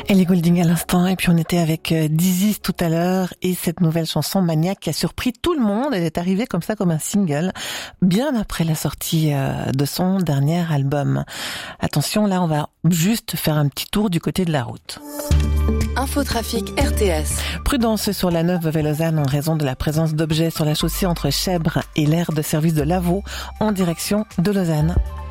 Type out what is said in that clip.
Ellie Goulding à l'instant, et puis on était avec Dizzy tout à l'heure, et cette nouvelle chanson Maniaque qui a surpris tout le monde. Elle est arrivée comme ça, comme un single, bien après la sortie de son dernier album. Attention, là on va juste faire un petit tour du côté de la route. Infotrafic RTS. Prudence sur la 9 Vevey-Lausanne en raison de la présence d'objets sur la chaussée entre Chèvres et l'aire de service de Lavaux en direction de Lausanne.